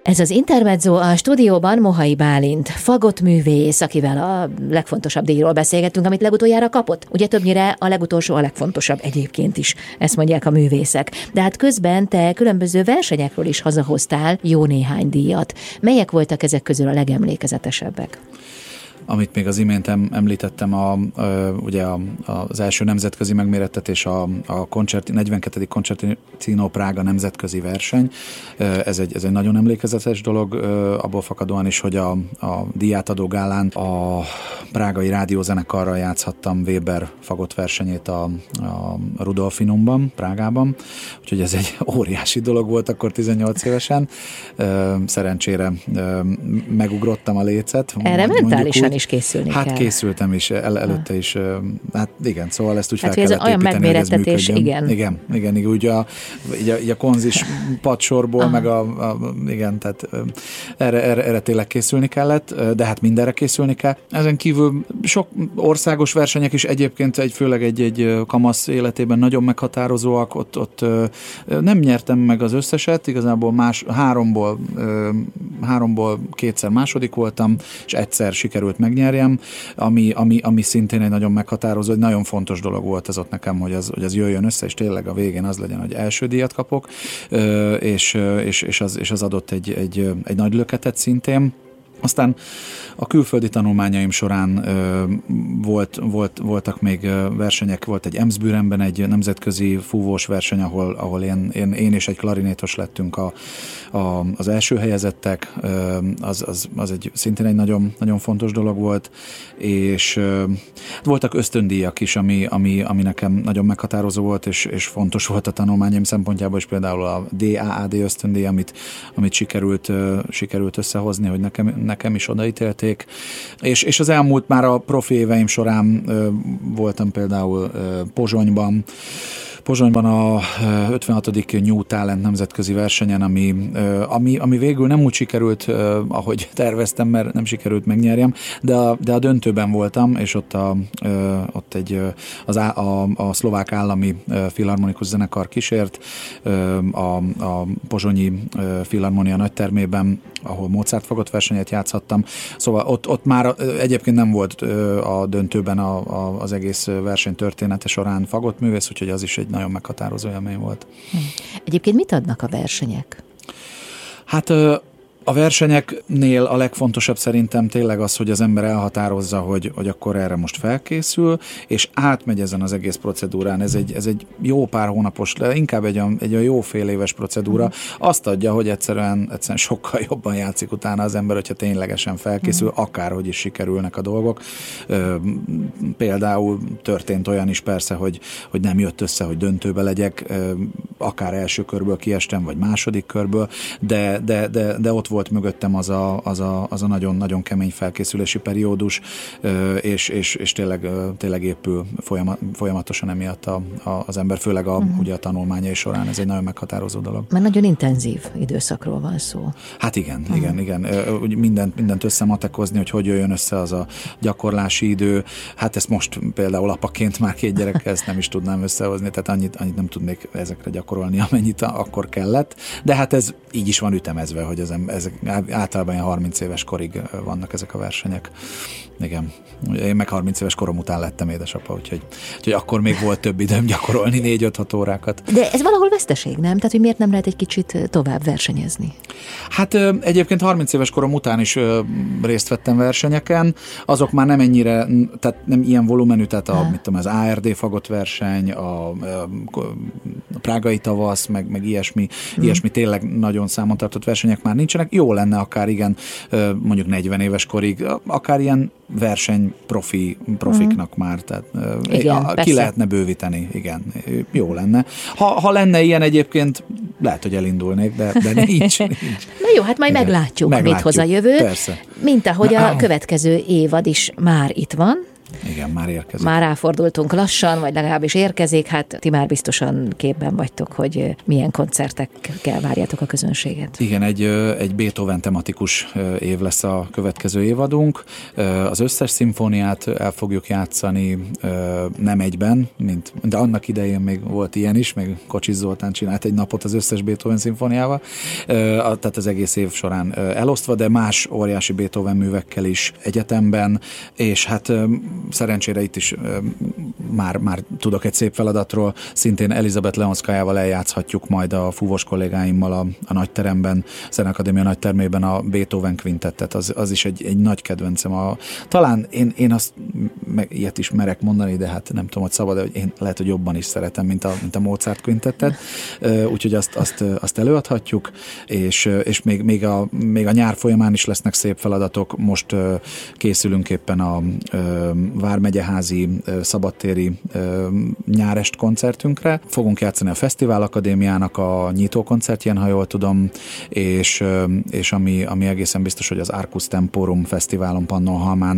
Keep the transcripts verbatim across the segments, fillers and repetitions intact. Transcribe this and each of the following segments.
Ez az Intermezzo, a stúdióban Mohai Bálint, fagottművész, akivel a legfontosabb díjról beszélgettünk, amit legutoljára kapott. Ugye többnyire a legutolsó a legfontosabb egyébként is, ezt mondják a művészek. De hát közben te különböző versenyekről is hazahoztál jó néhány díjat. Melyek voltak ezek közül a legemlékezetesebbek? Amit még az imént említettem, a, a, ugye a, az első nemzetközi megmérettetés, a, a koncerti, negyvenkettedik Concertino Prága nemzetközi verseny. Ez egy, ez egy nagyon emlékezetes dolog, abból fakadóan is, hogy a, a díjátadó gálán a prágai rádiózenekarral játszhattam Weber fagott versenyét a, a Rudolfinumban, Prágában. Úgyhogy ez egy óriási dolog volt akkor tizennyolc évesen. Szerencsére megugrottam a lécet. Erre mentálisan is készülni hát kell. Hát készültem is, el, előtte is, hát igen, szóval ezt úgy hát fel kellett építeni, hogy ez megmérettetés, igen. Igen, igen, igen, úgy a, így a, így a konzis padsorból, aha, meg a, a, igen, tehát erre, erre, erre tényleg készülni kellett, de hát mindenre készülni kell. Ezen kívül sok országos versenyek is egyébként, egy, főleg egy, egy kamasz életében nagyon meghatározóak, ott, ott nem nyertem meg az összeset, igazából más, háromból, háromból kétszer második voltam, és egyszer sikerült megnyerjem, ami, ami, ami szintén egy nagyon meghatározó, egy nagyon fontos dolog volt ez ott nekem, hogy az, hogy az jöjjön össze, és tényleg a végén az legyen, hogy első díjat kapok, és, és, és, az, és az adott egy, egy, egy nagy löketet szintén. Aztán a külföldi tanulmányaim során ö, volt, volt, voltak még versenyek, volt egy Emsbürenben egy nemzetközi fúvós verseny, ahol, ahol én, én, én és egy klarinétos lettünk a, a, az első helyezettek, ö, az, az, az egy, szintén egy nagyon, nagyon fontos dolog volt, és ö, voltak ösztöndíjak is, ami, ami, ami nekem nagyon meghatározó volt, és, és fontos volt a tanulmányaim szempontjából, és például a dé á á dé ösztöndíj, amit, amit sikerült, ö, sikerült összehozni, hogy nekem, nekem is odaítélték, és, és az elmúlt már a profi éveim során ö, voltam például ö, Pozsonyban, Pozsonyban a ötvenhatodik New Talent nemzetközi versenyen, ami, ami, ami végül nem úgy sikerült, ahogy terveztem, mert nem sikerült megnyerjem, de a, de a döntőben voltam, és ott, a, ott egy, az á, a, a szlovák állami filharmonikus zenekar kísért a, a pozsonyi filharmonia nagytermében, ahol Mozart fagott versenyet játszhattam. Szóval ott, ott már egyébként nem volt a döntőben a, a, az egész verseny története során fagott művész, úgyhogy az is egy nagyon meghatározó élmény volt. Egyébként mit adnak a versenyek? Hát a versenyeknél a legfontosabb szerintem tényleg az, hogy az ember elhatározza, hogy, hogy akkor erre most felkészül, és átmegy ezen az egész procedúrán. Ez egy, ez egy jó pár hónapos, de inkább egy, egy jó fél éves procedúra. Azt adja, hogy egyszerűen, egyszerűen sokkal jobban játszik utána az ember, hogyha ténylegesen felkészül, mm. akárhogy is sikerülnek a dolgok. Például történt olyan is persze, hogy, hogy nem jött össze, hogy döntőbe legyek, akár első körből kiestem, vagy második körből, de, de, de, de ott volt mögöttem az a, az a, az a nagyon, nagyon kemény felkészülési periódus, és, és, és tényleg, tényleg épül folyamatosan emiatt a, a, az ember, főleg a, uh-huh. ugye a tanulmányai során. Ez egy nagyon meghatározó dolog. Mert nagyon intenzív időszakról van szó. Hát igen, uh-huh. igen, igen. Mindent, mindent összematekozni, hogy hogy jöjjön össze az a gyakorlási idő. Hát ezt most például apaként már két gyerekkel ezt nem is tudnám összehozni, tehát annyit, annyit nem tudnék ezekre gyakorolni, amennyit akkor kellett. De hát ez így is van ütemezve, hogy az ember, ezek általában ilyen harminc éves korig vannak ezek a versenyek. Igen. Én meg harminc éves korom után lettem édesapa, úgyhogy, úgyhogy akkor még volt több időm gyakorolni négy-öt-hat órákat. De ez valahol veszteség, nem? Tehát, hogy miért nem lehet egy kicsit tovább versenyezni? Hát egyébként harminc éves korom után is részt vettem versenyeken, azok már nem ennyire, tehát nem ilyen volumenű, tehát a, mit tudom, az á er dé fagott verseny, a, a, a prágai tavasz, meg, meg ilyesmi, mm. ilyesmi tényleg nagyon számon tartott versenyek már nincsenek. Jó lenne akár igen, mondjuk negyven éves korig, akár ilyen verseny profi, profiknak mm. már, tehát igen, ki persze. lehetne bővíteni, igen, jó lenne. Ha, ha lenne ilyen egyébként, lehet, hogy elindulnék, de, de nincs, nincs. Na jó, hát majd meglátjuk, meglátjuk, mit hoz a jövő. Persze. Mint ahogy a következő évad is már itt van. Igen, már érkezik. Már ráfordultunk lassan, vagy legalábbis érkezik, hát ti már biztosan képben vagytok, hogy milyen koncertekkel várjátok a közönséget. Igen, egy, egy Beethoven tematikus év lesz a következő évadunk. Az összes szimfóniát el fogjuk játszani, nem egyben, mint, de annak idején még volt ilyen is, még Kocsis Zoltán csinált egy napot az összes Beethoven szimfóniával, tehát az egész év során elosztva, de más óriási Beethoven művekkel is egyetemben, és hát szerencsére itt is már, már tudok egy szép feladatról, szintén Elizabeth Leonszkajával eljátszhatjuk majd a fúvós kollégáimmal a, a nagyteremben, a Zeneakadémia nagytermében a Beethoven kvintettet, az, az is egy, egy nagy kedvencem. A, talán én, én azt meg, ilyet is merek mondani, de hát nem tudom, hogy szabad, hogy én lehet, hogy jobban is szeretem, mint a, mint a Mozart kvintettet, úgyhogy azt, azt, azt előadhatjuk, és, és még, még, a, még a nyár folyamán is lesznek szép feladatok. Most készülünk éppen a Vármegyeházi szabadtéri nyárest koncertünkre. Fogunk játszani a Fesztivál Akadémiának a nyitókoncertjén, ha jól tudom, és, és ami, ami egészen biztos, hogy az Arcus Temporum Fesztiválon Pannonhalmán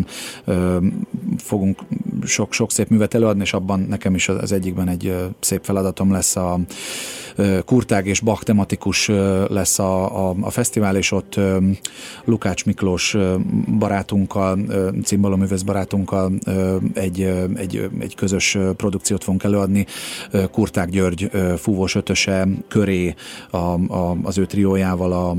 fogunk sok, sok szép művet előadni, és abban nekem is az egyikben egy szép feladatom lesz, a Kurtág és Bach tematikus lesz a, a, a fesztivál, és ott Lukács Miklós barátunkkal, cimbaloművész barátunkkal egy, egy, egy közös produkciót fogunk előadni. Kurtág György fúvós ötöse köré a, a, az ő triójával a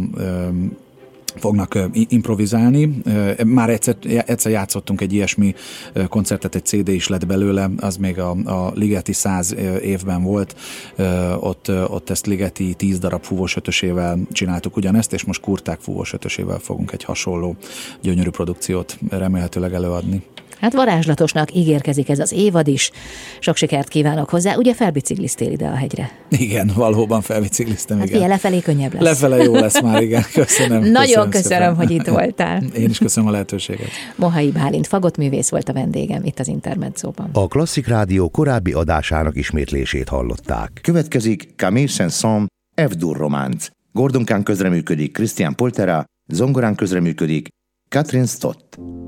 fognak improvizálni. Már egyszer, egyszer játszottunk egy ilyesmi koncertet, egy cé dé is lett belőle, az még a, a Ligeti száz évben volt. Ott, ott ezt Ligeti tíz darab fúvós ötösével csináltuk ugyanezt, és most Kurtág fúvós ötösével fogunk egy hasonló gyönyörű produkciót remélhetőleg előadni. Hát varázslatosnak ígérkezik ez az évad is. Sok sikert kívánok hozzá. Ugye felbicikliztél ide a hegyre? Igen, valóban felbicikliztem, hát igen. Hát lefelé könnyebb lesz. Lefele jó lesz már, igen. Köszönöm. Nagyon köszönöm, köszönöm, hogy itt voltál. Én is köszönöm a lehetőséget. Mohai Bálint fagottművész volt a vendégem itt az Intermedzóban. A Klasszik Rádió korábbi adásának ismétlését hallották. Következik Camille Saint-Saëns F-dur románc. Gordonkán közreműködik Christian Poltera, zongorán közreműködik Katrin Stott.